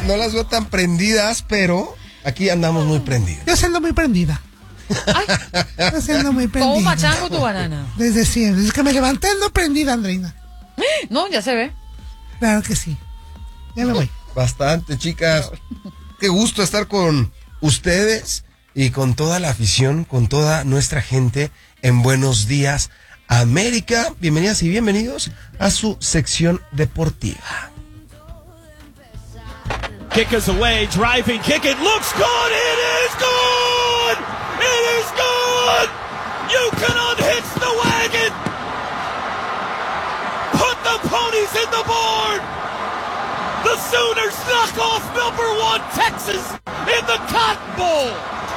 no las veo tan prendidas, pero aquí andamos muy prendidos. Yo siendo muy prendida. Ay, Yo siendo muy prendida. ¿cómo machango tu banana? Desde siempre. Desde que me levanté ando prendida, Andreina. No, ya se ve. Claro que sí. Ya me voy. Bastante, chicas. Qué gusto estar con ustedes y con toda la afición, con toda nuestra gente en Buenos Días América. Bienvenidas y bienvenidos a su sección deportiva. Kick is away, driving, kick it, looks good, it is good! It is good! You can unhitch the wagon! Put the ponies in the board! The Sooners knock off #1 Texas in the Cotton Bowl!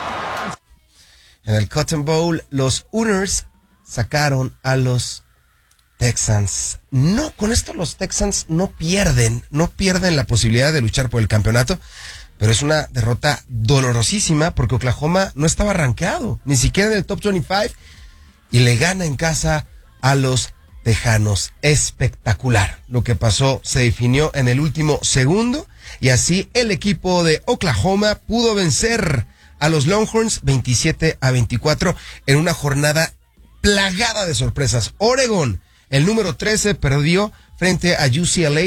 En el Cotton Bowl, los Sooners sacaron a los Texans. No, con esto los Texans no pierden la posibilidad de luchar por el campeonato, pero es una derrota dolorosísima porque Oklahoma no estaba rankeado, ni siquiera en el top 25, y le gana en casa a los Tejanos. Espectacular. Lo que pasó se definió en el último segundo y así el equipo de Oklahoma pudo vencer a los Longhorns 27-24 en una jornada plagada de sorpresas. Oregon, el número 13, perdió frente a UCLA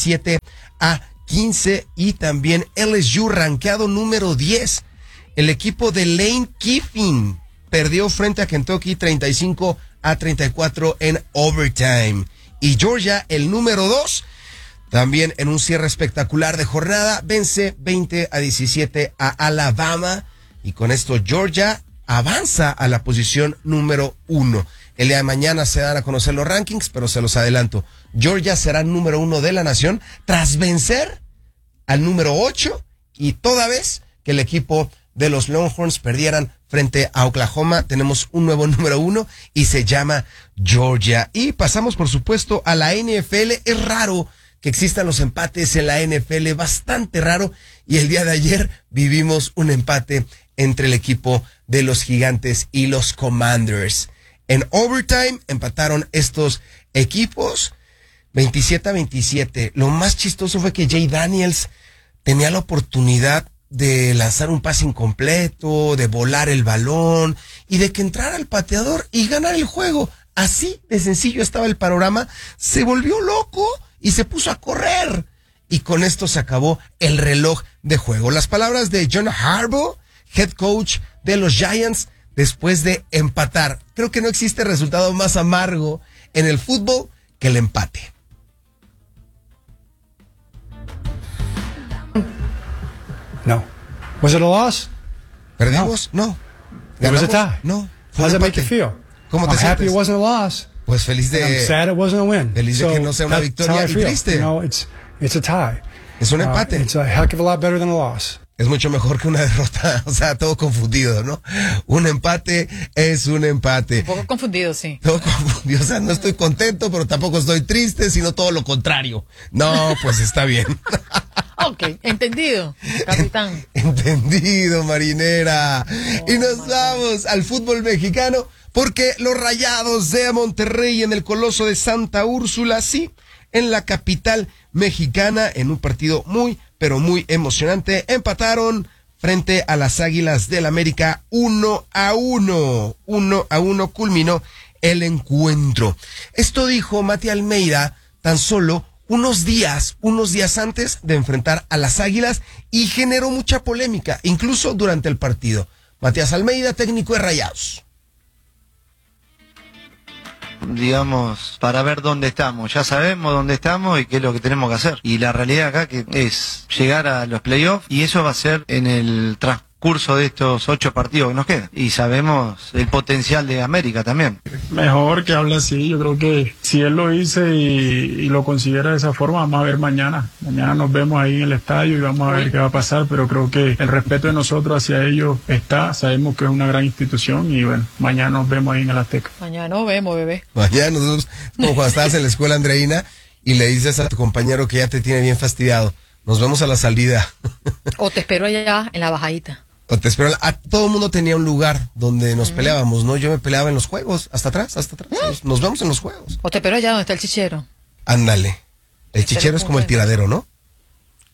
17-15 y también LSU, rankeado número 10. El equipo de Lane Kiffin perdió frente a Kentucky 35-34 en overtime. Y Georgia, el número 2, también en un cierre espectacular de jornada, vence 20-17 a Alabama. Y con esto Georgia avanza a la posición número 1. El día de mañana se dan a conocer los rankings, pero se los adelanto. Georgia será número 1 de la nación tras vencer al número 8 y toda vez que el equipo de los Longhorns perdieran frente a Oklahoma. Tenemos un nuevo número 1 y se llama Georgia. Y pasamos, por supuesto, a la NFL. Es raro que existan los empates en la NFL, bastante raro. Y el día de ayer vivimos un empate entre el equipo de los Gigantes y los Commanders. En overtime empataron estos equipos 27-27. Lo más chistoso fue que Jay Daniels tenía la oportunidad de lanzar un pase incompleto, de volar el balón y de que entrara el pateador y ganar el juego. Así de sencillo estaba el panorama. Se volvió loco y se puso a correr. Y con esto se acabó el reloj de juego. Las palabras de John Harbaugh, head coach de los Giants, después de empatar. Creo que no existe resultado más amargo en el fútbol que el empate. No. Was it a loss? ¿Perdimos? No. It was a tie. No. How does it make you feel? ¿Cómo te I'm happy sientes? it wasn't a loss. Pues feliz And I'm de... sad it wasn't a win. Feliz de que no sea una victoria y triste. You know, it's a tie. Es un empate. It's a heck of a lot better than a loss. Es mucho mejor que una derrota, o sea, todo confundido, ¿no? Un empate es un empate. Un poco confundido, sí. Todo confundido, o sea, no estoy contento, pero tampoco estoy triste, sino todo lo contrario. No, pues está bien. Ok, entendido, capitán. Entendido, marinera. Y nos vamos al fútbol mexicano, porque los Rayados de Monterrey en el Coloso de Santa Úrsula, sí, en la capital mexicana, en un partido muy, pero muy emocionante, empataron frente a las Águilas del América 1-1. 1-1 culminó el encuentro. Esto dijo Mati Almeida tan solo unos días antes de enfrentar a las Águilas y generó mucha polémica, incluso durante el partido. Matías Almeida, técnico de Rayados. Digamos, para ver dónde estamos. Ya sabemos dónde estamos y qué es lo que tenemos que hacer. Y la realidad acá que es llegar a los playoffs y eso va a ser en el transcurso de estos 8 partidos que nos quedan. Y sabemos el potencial de América también. Mejor que hable así. Yo creo que si él lo dice y lo considera de esa forma, vamos a ver mañana. Mañana nos vemos ahí en el estadio y vamos a ver qué va a pasar, pero creo que el respeto de nosotros hacia ellos está. Sabemos que es una gran institución y bueno, mañana nos vemos ahí en el Azteca. Mañana nos vemos, bebé. Mañana nosotros, como cuando estabas en la escuela, Andreina, y le dices a tu compañero que ya te tiene bien fastidiado, nos vemos a la salida. O te espero allá en la bajadita. O te espero. Todo el mundo tenía un lugar donde nos peleábamos, ¿no? Yo me peleaba en los juegos, hasta atrás. Nos vemos en los juegos. O te espero allá donde está el chichero. Ándale. El chichero es como el tiradero, ¿no?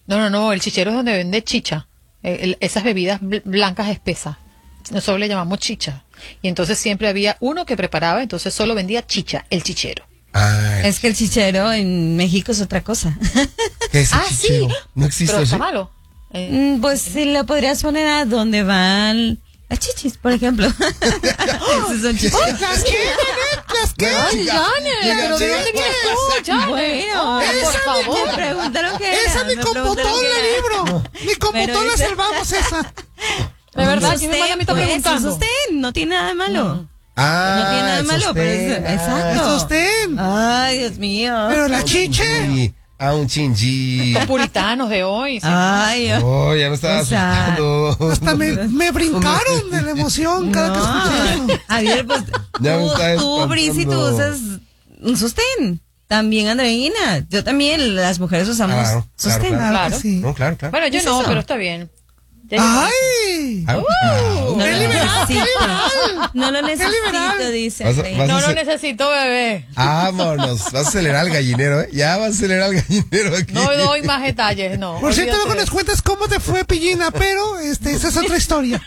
No, el chichero es donde vende chicha. Esas bebidas blancas espesas. Nosotros le llamamos chicha. Y entonces siempre había uno que preparaba, entonces solo vendía chicha, el chichero. Ay, Es que el chichero en México es otra cosa. ¿qué es el sí. chichero? No existe Pero está así. malo. Pues si lo podrías poner a donde van las chichis, por ejemplo. Esos son chichos. ¿Las qué, Janet? ¿Las qué? Ay, Janet, pero ¿de dónde vienes tú, Janet? Bueno, Por favor. me preguntaron qué era. Esa ni me con preguntaron botón qué la era. libro. Ni con Pero botón la ese- salvamos esa. De verdad, Un ¿quién me manda a mí está sostén, pues, preguntando? un sostén, no tiene nada de malo. Ah, No tiene nada de el malo, pero es- sostén. exacto. Sostén. Ay, Dios mío. Pero la chiche. Sí, a un chinji. Los puritanos de hoy. sí. Ay, Oh, ya me estaba O sea, asustando. Hasta me brincaron de la emoción cada que escuché eso. Javier, pues Ya me está tú, Brisi, tú espantando. usas un sostén. También, Andreina. Yo también, las mujeres usamos Claro, sostén. claro, Claro. Sí. No, claro, claro. Bueno, yo ¿Qué no, es eso? pero está bien. Ya llegamos. ¡Ay! Ah, No ¡Qué lo liberal, qué necesito. liberal! No lo necesito, liberal! dice. Vas a- Andreina. vas a No lo hacer- necesito, bebé. Vámonos, vas a acelerar al gallinero, ¿eh? Ya vas a acelerar al gallinero aquí. No doy más detalles, no. Por cierto, olvídate luego de nos eso. cuentas cómo te fue, Pillina, pero esa es otra historia.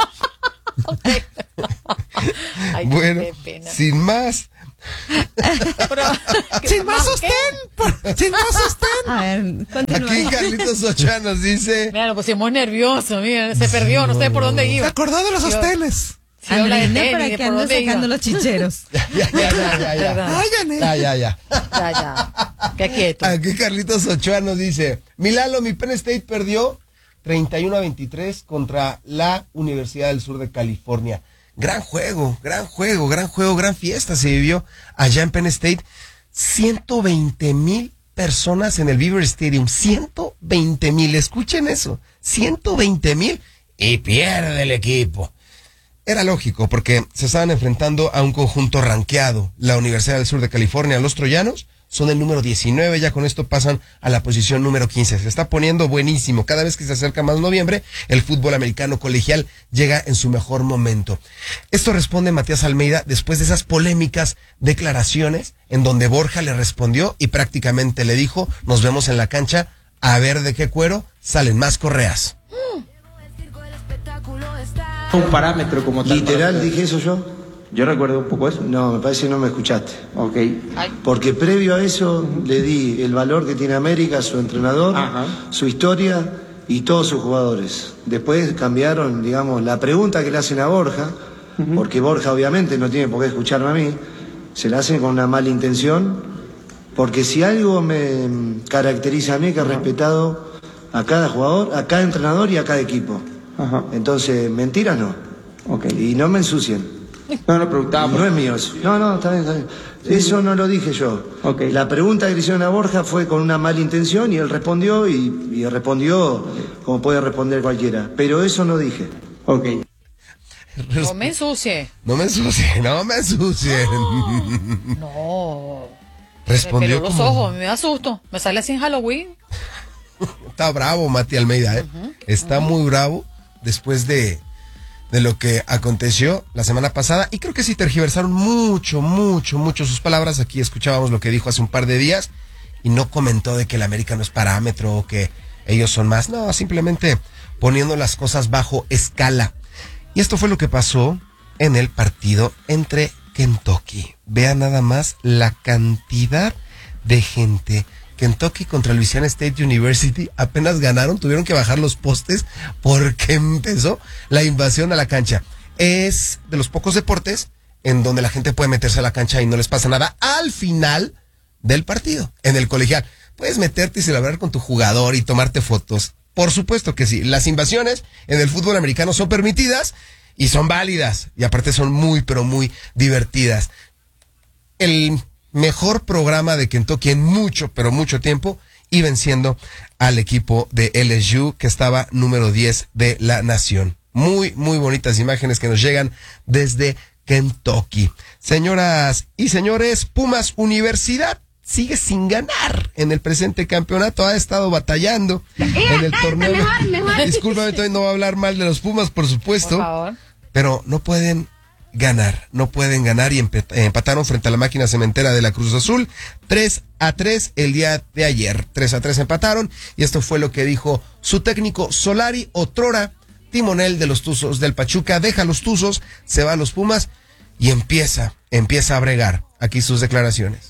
Ay, Bueno, qué pena. sin más, Pero- Sin más ¿qué? sostén. Sin más sostén. A ver, continúa. aquí Carlitos Ochoa nos dice... Mira, lo pusimos nervioso, mira, se perdió, no sé por dónde Se iba. acordó de los sostenes. Sí, habla de Andreina, tenis, ¿para de qué por anda dónde iba. sacando los chicheros? Ya. Verdad. Ay, Janet. Ya. Ya. Qué quieto. Aquí Carlitos Ochoa nos dice, Milalo, mi Penn State perdió 31-23 contra la Universidad del Sur de California. Gran juego, gran fiesta se vivió allá en Penn State. 120,000 personas en el Beaver Stadium, 120,000, escuchen eso, 120,000 y pierde el equipo. Era lógico porque se estaban enfrentando a un conjunto rankeado, la Universidad del Sur de California, los troyanos son el número 19, ya con esto pasan a la posición número 15. Se está poniendo buenísimo. Cada vez que se acerca más noviembre, el fútbol americano colegial llega en su mejor momento. Esto responde Matías Almeida después de esas polémicas declaraciones en donde Borja le respondió y prácticamente le dijo, nos vemos en la cancha, a ver de qué cuero salen más correas. Un parámetro como tal. ¿Literal dije eso yo? Yo recuerdo un poco eso. No, me parece que no me escuchaste. Ok. Porque previo a eso le di el valor que tiene América, su entrenador, Ajá. su historia y todos sus jugadores. Después cambiaron, digamos, la pregunta que le hacen a Borja, porque Borja obviamente no tiene por qué escucharme a mí, se la hacen con una mala intención, porque si algo me caracteriza a mí es que he respetado a cada jugador, a cada entrenador y a cada equipo. Ajá. Entonces, mentiras no. Ok. Y no me ensucien. No, preguntaba No es mío eso. No, está bien. Eso no lo dije yo. Ok. La pregunta que le hicieron a Borja fue con una mala intención y él respondió y respondió como puede responder cualquiera. Pero eso no dije. Ok. No me ensucie. No me ensucien. No. Respondió Pero los como- ojos, me da susto. Me sale así en Halloween. Está bravo Mati Almeida, ¿eh? Está muy bravo después de lo que aconteció la semana pasada. Y creo que sí tergiversaron mucho sus palabras. Aquí escuchábamos lo que dijo hace un par de días y no comentó de que el América no es parámetro o que ellos son más. No, simplemente poniendo las cosas bajo escala. Y esto fue lo que pasó en el partido entre Kentucky. Vean nada más la cantidad de gente. Kentucky contra Louisiana State University apenas ganaron, tuvieron que bajar los postes porque empezó la invasión a la cancha. Es de los pocos deportes en donde la gente puede meterse a la cancha y no les pasa nada al final del partido, en el colegial. Puedes meterte y celebrar con tu jugador y tomarte fotos. Por supuesto que sí. Las invasiones en el fútbol americano son permitidas y son válidas. Y aparte son muy, pero muy divertidas. El mejor programa de Kentucky en mucho, pero mucho tiempo, y venciendo al equipo de LSU, que estaba número 10 de la nación. Muy bonitas imágenes que nos llegan desde Kentucky. Señoras y señores, Pumas Universidad sigue sin ganar en el presente campeonato. Ha estado batallando en el torneo. Discúlpame, todavía no voy a hablar mal de los Pumas, por supuesto. Por favor. Pero no pueden ganar. No pueden ganar y empataron frente a la máquina cementera de la Cruz Azul. 3-3 el día de ayer. 3-3 empataron y esto fue lo que dijo su técnico Solari, otrora timonel de los Tuzos del Pachuca. Deja a los Tuzos, se va a los Pumas y empieza a bregar. Aquí sus declaraciones.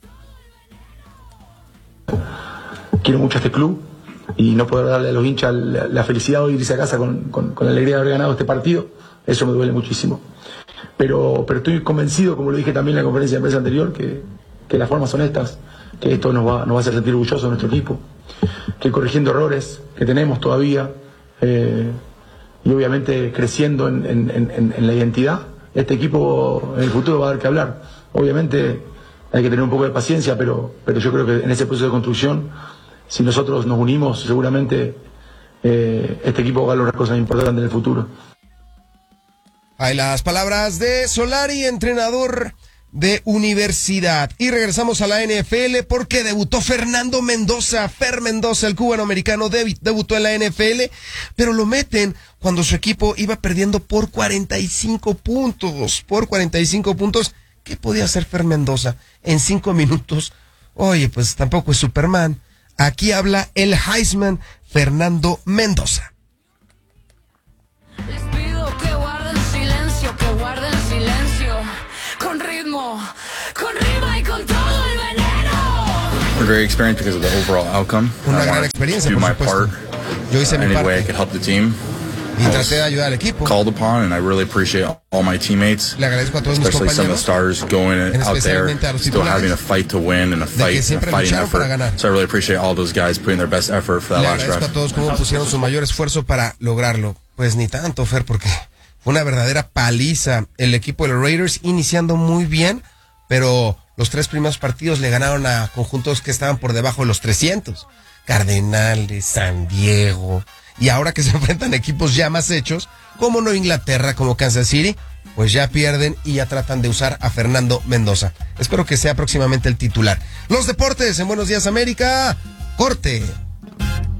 Quiero mucho a este club y no poder darle a los hinchas la felicidad de irse a casa con la alegría de haber ganado este partido, eso me duele muchísimo. Pero estoy convencido, como lo dije también en la conferencia de prensa anterior, que las formas son estas, que esto nos va a hacer sentir orgullosos de nuestro equipo, que corrigiendo errores que tenemos todavía y obviamente creciendo en la identidad, este equipo en el futuro va a dar que hablar. Obviamente hay que tener un poco de paciencia, pero yo creo que en ese proceso de construcción, si nosotros nos unimos, seguramente este equipo va a lograr cosas importantes en el futuro. Hay las palabras de Solari, entrenador de Universidad. Y regresamos a la NFL porque debutó Fernando Mendoza. Fer Mendoza, el cubano-americano, debutó en la NFL, pero lo meten cuando su equipo iba perdiendo por 45 puntos. Por 45 puntos. ¿Qué podía hacer Fer Mendoza en 5 minutos? Oye, pues tampoco es Superman. Aquí habla el Heisman Fernando Mendoza. Les pido que guarden silencio, con ritmo, con rima y con todo el veneno. A great experience because of the overall outcome. Una gran experiencia, por supuesto. Yo hice mi any parte. way I could help the team. Y traté de ayudar al equipo. Called upon, and I really appreciate all my teammates. Le agradezco a todos mis especially some of the compañeros, stars going out there, still having a fight to win and a fighting effort. So I really appreciate all those guys putting their best effort for that Le last agradezco drive. a todos cómo pusieron su mayor esfuerzo para lograrlo. Pues ni tanto, Fer, porque fue una verdadera paliza. El equipo de los Raiders iniciando muy bien, pero los 3 primeros partidos le ganaron a conjuntos que estaban por debajo de los 300. Cardenales, San Diego. Y ahora que se enfrentan equipos ya más hechos, como Nueva Inglaterra, como Kansas City, pues ya pierden y ya tratan de usar a Fernando Mendoza. Espero que sea próximamente el titular. Los deportes en Buenos Días América. Corte.